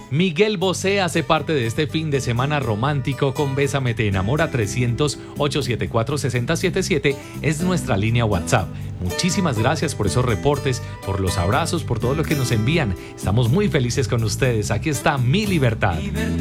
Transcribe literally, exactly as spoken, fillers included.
Miguel Bosé hace parte de este fin de semana romántico con Bésame Te Enamora. Trescientos, ochocientos setenta y cuatro, sesenta setenta y siete es nuestra línea WhatsApp. Muchísimas gracias por esos reportes, por los abrazos, por todo lo que nos envían. Estamos muy felices con ustedes. Aquí está Mi Libertad.